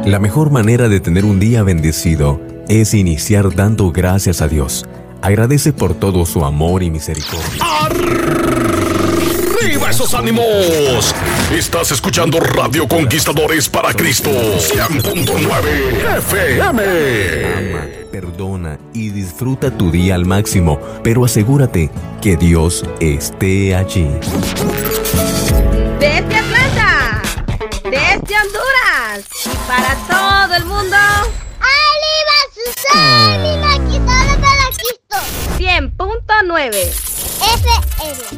La mejor manera de tener un día bendecido es iniciar dando gracias a Dios. Agradece por todo su amor y misericordia. ¡Arriba esos ánimos! Estás escuchando Radio Conquistadores para Cristo 100.9 FM. Ama, perdona y disfruta tu día al máximo, pero asegúrate que Dios esté allí. Desde Atlanta, desde Honduras, para todo el mundo. ¡Arriba sus ánimos! Aquí solo para Cristo 100.9 FM.